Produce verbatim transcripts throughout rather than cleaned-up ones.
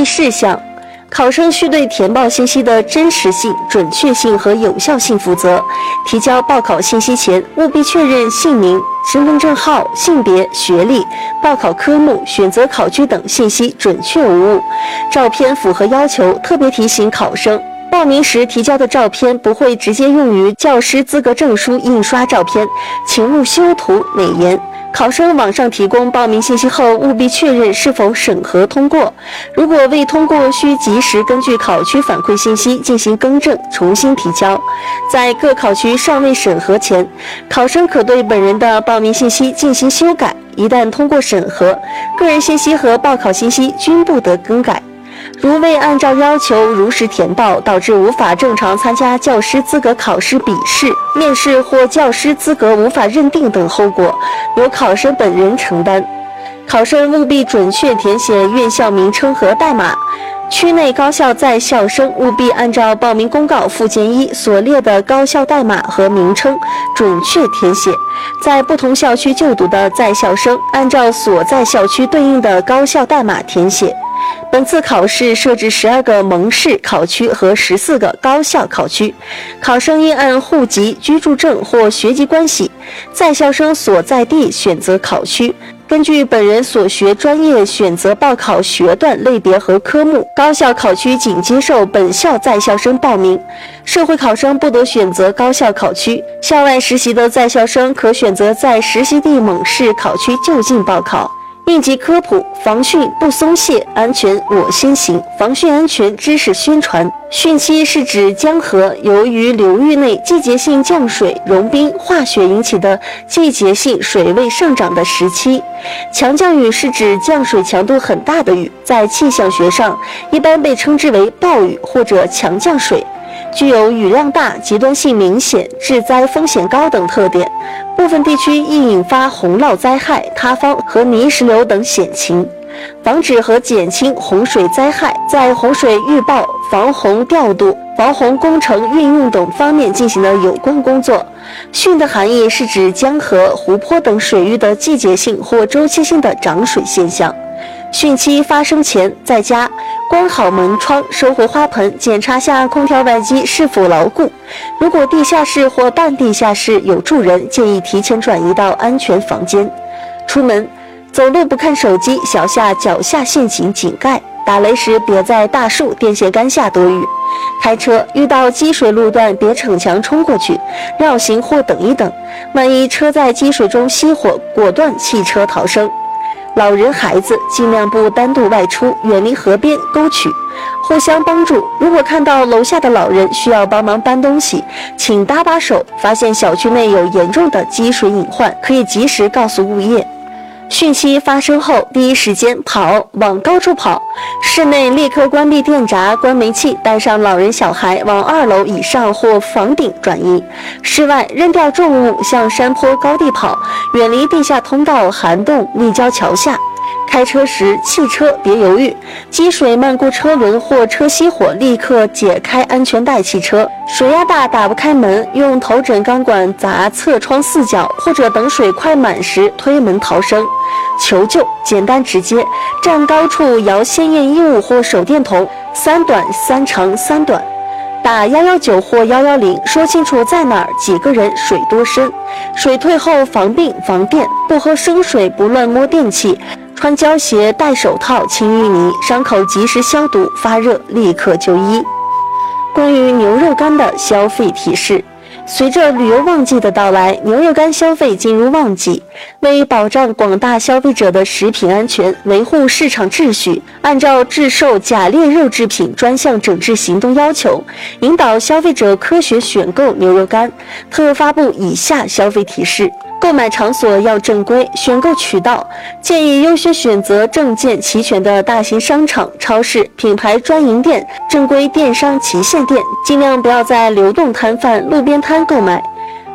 事项。考生需对填报信息的真实性、准确性和有效性负责。提交报考信息前，务必确认姓名、身份证号、性别、学历、报考科目、选择考区等信息准确无误。照片符合要求，特别提醒考生，报名时提交的照片不会直接用于教师资格证书印刷照片，请勿修图美颜。考生网上提供报名信息后，务必确认是否审核通过。如果未通过，需及时根据考区反馈信息进行更正，重新提交。在各考区尚未审核前，考生可对本人的报名信息进行修改。一旦通过审核，个人信息和报考信息均不得更改。如未按照要求如实填报，导致无法正常参加教师资格考试笔试、面试或教师资格无法认定等后果，由考生本人承担。考生务必准确填写院校名称和代码。区内高校在校生务必按照报名公告附件一所列的高校代码和名称准确填写。在不同校区就读的在校生按照所在校区对应的高校代码填写。本次考试设置十二个蒙市考区和十四个高校考区，考生应按户籍、居住证或学籍关系，在校生所在地选择考区，根据本人所学专业选择报考学段类别和科目。高校考区仅接受本校在校生报名，社会考生不得选择高校考区。校外实习的在校生可选择在实习地蒙市考区就近报考。应急科普：防汛不松懈，安全我先行。防汛安全知识宣传。汛期是指江河由于流域内季节性降水、融冰、化雪引起的季节性水位上涨的时期。强降雨是指降水强度很大的雨，在气象学上一般被称之为暴雨或者强降水，具有雨量大、极端性明显、致灾风险高等特点。部分地区易引发洪涝灾害、塌方和泥石流等险情。防止和减轻洪水灾害，在洪水预报、防洪调度、防洪工程运用等方面进行了有关工作。汛的含义是指江河、湖泊等水域的季节性或周期性的涨水现象。汛期发生前，在家关好门窗，收回花盆，检查下空调外机是否牢固。如果地下室或半地下室有住人，建议提前转移到安全房间。出门走路不看手机，小下脚下陷阱井盖。打雷时别在大树、电线杆下躲雨。开车遇到积水路段，别逞强冲过去，绕行或等一等。万一车在积水中熄火，果断弃车逃生。老人孩子尽量不单独外出，远离河边沟渠，互相帮助。如果看到楼下的老人需要帮忙搬东西，请搭把手。发现小区内有严重的积水隐患，可以及时告诉物业。汛期发生后，第一时间跑，往高处跑。室内立刻关闭电闸、关煤气，带上老人小孩往二楼以上或房顶转移。室外扔掉重物，向山坡高地跑，远离地下通道、涵洞、立交桥下。开车时弃车别犹豫，积水漫过车轮或车熄火，立刻解开安全带弃车。水压大打不开门，用头枕钢管砸侧窗四角，或者等水快满时推门逃生。求救简单直接，站高处摇鲜艳衣物或手电筒，三短三长三短。打一一九或一一零，说清楚在哪儿、几个人、水多深。水退后防病防电，不喝生水，不乱摸电器。穿胶鞋，戴手套，清淤泥，伤口及时消毒，发热立刻就医。关于牛肉干的消费提示：随着旅游旺季的到来，牛肉干消费进入旺季。为保障广大消费者的食品安全，维护市场秩序，按照制售假劣肉制品专项整治行动要求，引导消费者科学选购牛肉干，特发布以下消费提示。购买场所要正规，选购渠道建议优先选择证件齐全的大型商场、超市、品牌专营店、正规电商旗舰店，尽量不要在流动摊贩、路边摊购买。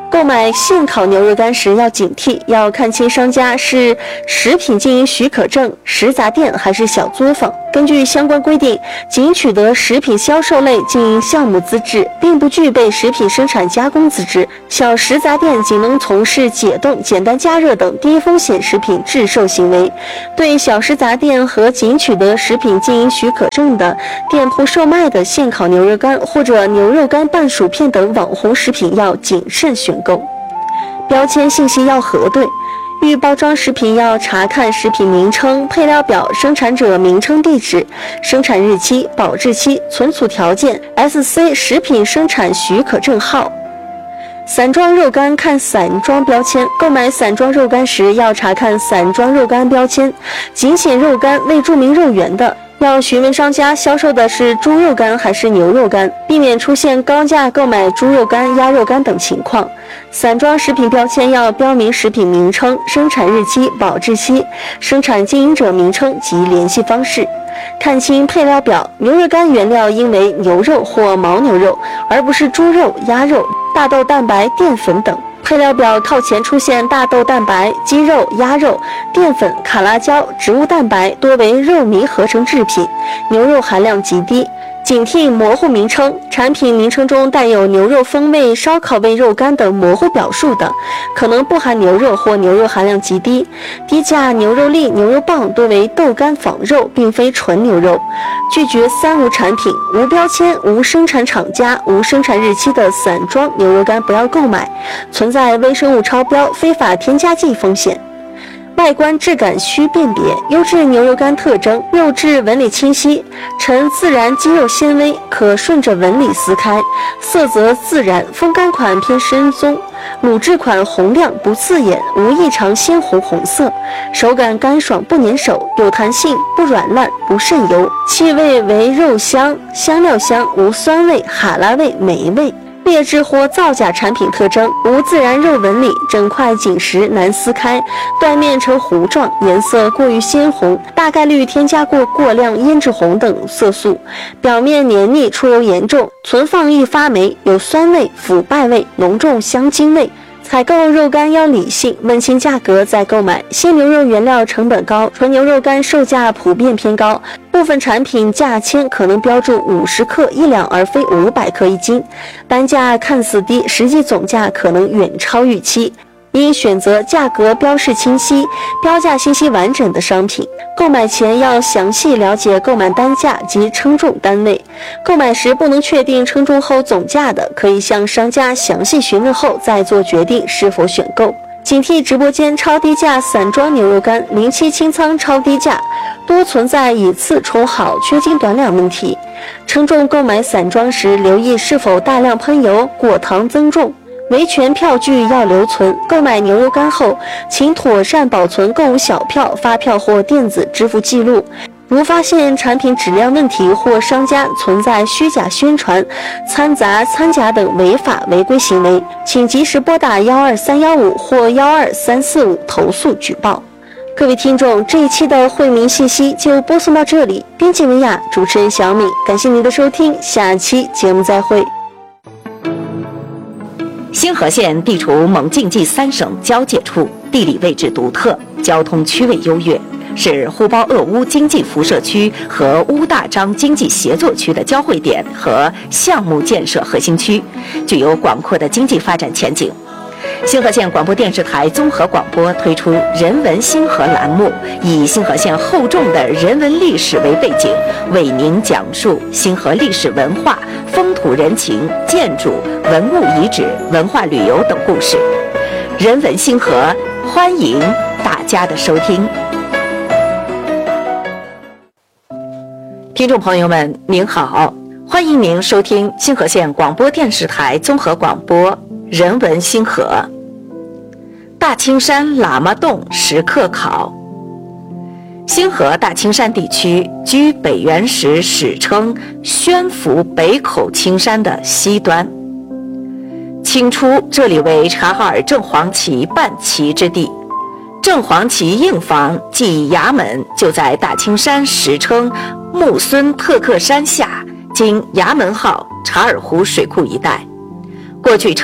购买现烤牛肉干时要警惕，要看清商家是食品经营许可证、食杂店还是小作坊。根据相关规定，仅取得食品销售类经营项目资质，并不具备食品生产加工资质。小食杂店仅能从事解冻、简单加热等低风险食品制售行为。对小食杂店和仅取得食品经营许可证的店铺售卖的现烤牛肉干或者牛肉干拌薯片等网红食品要谨慎选购。标签信息要核对。预包装食品要查看食品名称、配料表、生产者名称、地址、生产日期、保质期、存储条件、S C 食品生产许可证号。散装肉干看散装标签，购买散装肉干时要查看散装肉干标签，仅显肉干未注明肉源的，要询问商家销售的是猪肉干还是牛肉干，避免出现高价购买猪肉干、鸭肉干等情况。散装食品标签要标明食品名称、生产日期、保质期、生产经营者名称及联系方式。看清配料表，牛肉干原料应为牛肉或牦牛肉，而不是猪肉、鸭肉、大豆蛋白、淀粉等。配料表靠前出现大豆蛋白、鸡肉、鸭肉、淀粉、卡拉胶、植物蛋白，多为肉糜合成制品，牛肉含量极低。警惕模糊名称，产品名称中带有牛肉风味、烧烤味肉干等模糊表述的，可能不含牛肉或牛肉含量极低。低价牛肉粒、牛肉棒多为豆干仿肉，并非纯牛肉。拒绝三无产品：无标签、无生产厂家、无生产日期的散装牛肉干不要购买，存在微生物超标、非法添加剂风险。外观质感需辨别，优质牛肉干特征：肉质纹理清晰，呈自然肌肉纤维，可顺着纹理撕开；色泽自然，风干款偏深棕，卤制款红亮不刺眼，无异常鲜红红色，手感干爽不粘手，有弹性，不软烂，不渗油，气味为肉香、香料香，无酸味、哈喇味、霉味。劣质或造假产品特征：无自然肉纹理，整块紧实难撕开，断面呈糊状，颜色过于鲜红，大概率添加过过量胭脂红等色素，表面黏腻，出油严重，存放易发霉，有酸味、腐败味，浓重香精味。采购肉干要理性，问清价格再购买。鲜牛肉原料成本高，纯牛肉干售价普遍偏高，部分产品价签可能标注五十克一两而非五百克一斤，单价看似低，实际总价可能远超预期。应选择价格标示清晰、标价信息完整的商品。购买前要详细了解购买单价及称重单位。购买时不能确定称重后总价的，可以向商家详细询问后再做决定是否选购。警惕直播间超低价散装牛肉干、零期清仓超低价，多存在以次充好、缺斤短两问题。称重购买散装时，留意是否大量喷油、果糖增重。维权票据要留存，购买牛肉干后，请妥善保存购物小票、发票或电子支付记录。如发现产品质量问题或商家存在虚假宣传、掺杂掺假等违法违规行为，请及时拨打幺二三幺五或幺二三四五投诉举报。各位听众，这一期的惠民信息就播送到这里。编辑文雅，主持人小敏，感谢您的收听，下期节目再会。 星河县地处蒙晋冀三省交界处，地理位置独特，交通区位优越，是呼包鄂乌经济辐射区和乌大章经济协作区的交汇点和项目建设核心区，具有广阔的经济发展前景。星河县广播电视台综合广播推出人文星河栏目，以星河县厚重的人文历史为背景，为您讲述星河历史文化、风土人情、建筑、文物遗址、文化旅游等故事。人文星河，欢迎大家的收听。听众朋友们，您好，欢迎您收听星河县广播电视台综合广播人文星河。大青山喇嘛洞石刻考。星河大青山地区居北元时史称宣府北口青山的西端。清初这里为察哈尔正黄旗办旗之地，正黄旗硬房即衙门就在大青山史称木孙特克山下，今衙门号察尔湖水库一带。过去称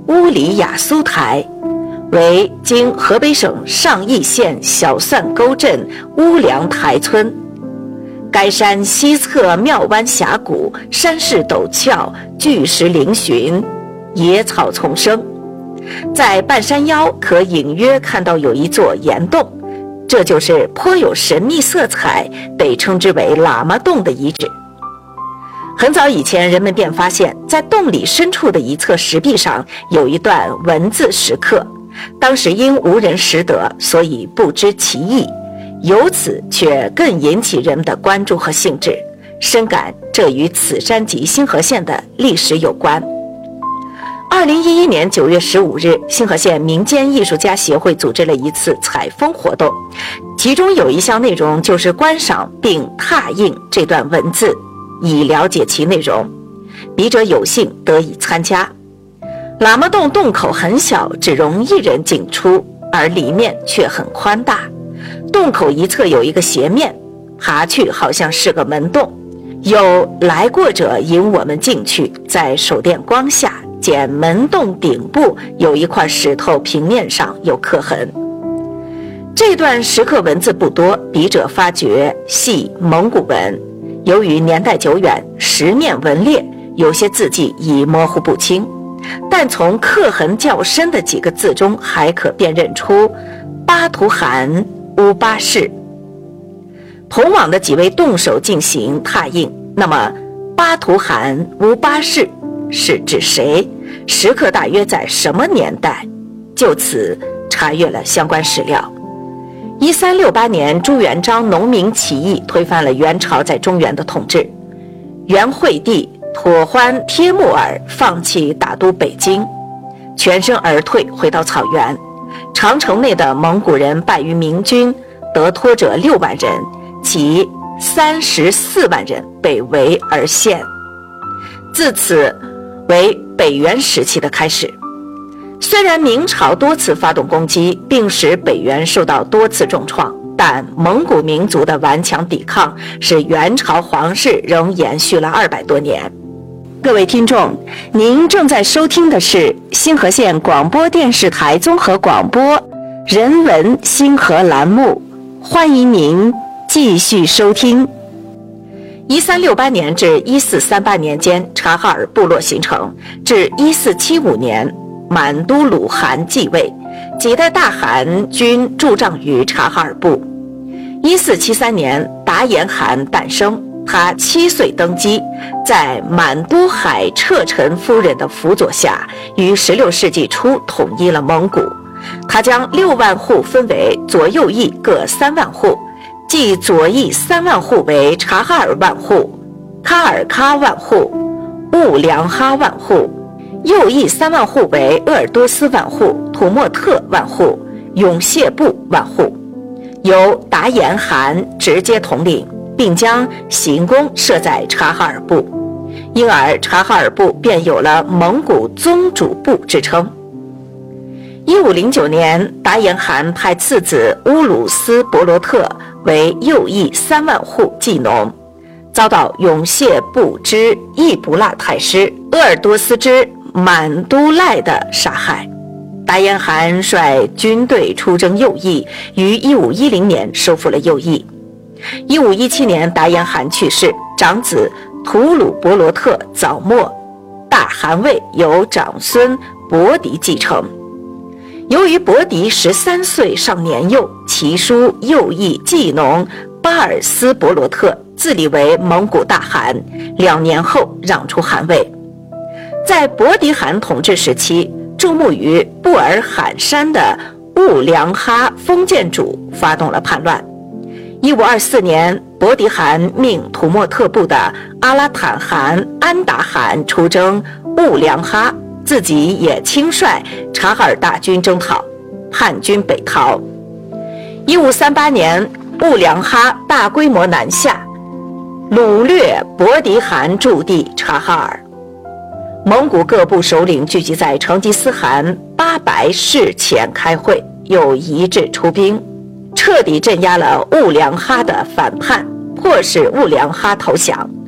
乌里雅苏台，为今河北省上邑县小蒜沟镇乌梁台村。该山西侧庙湾峡谷，山势陡峭，巨石嶙峋，野草丛生。在半山腰可隐约看到有一座岩洞，这就是颇有神秘色彩，被称之为喇嘛洞的遗址。很早以前，人们便发现在洞里深处的一侧石壁上有一段文字石刻，当时因无人识得，所以不知其意，由此却更引起人们的关注和兴致，深感这与此山及星河县的历史有关。二零一一年九月十五日，星河县民间艺术家协会组织了一次采风活动，其中有一项内容就是观赏并拓印这段文字，以了解其内容。笔者有幸得以参加。喇嘛洞洞口很小，只容一人进出，而里面却很宽大。洞口一侧有一个斜面，爬去好像是个门洞。有来过者引我们进去，在手电光下见门洞顶部有一块石头平面上有刻痕。这段石刻文字不多，笔者发觉系蒙古文，由于年代久远，石面纹裂，有些字迹已模糊不清，但从刻痕较深的几个字中还可辨认出巴图汗乌巴氏。同往的几位动手进行拓印，那么巴图汗乌巴氏是指谁？石刻大约在什么年代？就此查阅了相关史料。一三六八年，朱元璋农民起义推翻了元朝在中原的统治，元惠帝妥欢帖木儿放弃打都北京，全身而退，回到草原。长城内的蒙古人败于明军，得脱者六万人，其三十四万人被围而陷。自此为北元时期的开始。虽然明朝多次发动攻击，并使北元受到多次重创，但蒙古民族的顽强抵抗使元朝皇室仍延续了二百多年。各位听众，您正在收听的是星河县广播电视台综合广播人文星河栏目，欢迎您继续收听。一三六八年至一四三八年间，察哈尔部落形成，至一四七五年满都鲁汗继位，几代大汗均驻帐于察哈尔部。一四七三年，达延汗诞生，他七岁登基，在满都海彻臣夫人的辅佐下，于十六世纪初统一了蒙古。他将六万户分为左右翼各三万户，即左翼三万户为察哈尔万户、喀尔喀万户、兀良哈万户，右翼三万户为鄂尔多斯万户、土默特万户、永谢部万户，由达延汗直接统领，并将行宫设在察哈尔部，因而察哈尔部便有了蒙古宗主部之称。一五零九年，达延汗派次子乌鲁斯伯罗特为右翼三万户祭农，遭到永谢部之易卜拉太师、鄂尔多斯之满都赖的杀害。达延汗率军队出征右翼，于一五一零年收复了右翼。一五一七年，达延汗去世，长子吐鲁伯罗特早没，大汗位由长孙伯迪继承。由于伯迪十三岁尚年幼，其叔右翼祭农巴尔斯伯罗特自立为蒙古大汗，两年后让出汗位。在伯迪汗统治时期，驻牧于布尔罕山的兀良哈封建主发动了叛乱。一五二四年，伯迪汗命土默特部的阿拉坦汗安达汗出征兀良哈，自己也亲率察哈尔大军征讨，叛军北逃。一五三八年，兀良哈大规模南下，掳掠伯迪汗驻地察哈尔。蒙古各部首领聚集在成吉思汗八白室前开会，又一致出兵，彻底镇压了兀良哈的反叛，迫使兀良哈投降。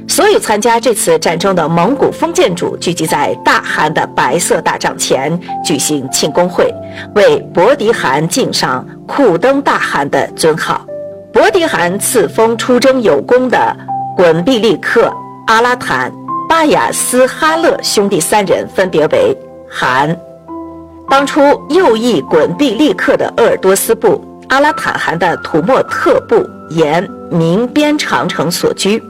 所有参加这次战争的蒙古封建主聚集在大汗的白色大帐前举行庆功会，为伯迪汗敬上库登大汗的尊号。伯迪汗赐封出征有功的滚毕利克、阿拉坦、巴雅斯哈勒兄弟三人分别为汗。当初右翼滚毕利克的鄂尔多斯部、阿拉坦汗的土默特部沿明边长城所居，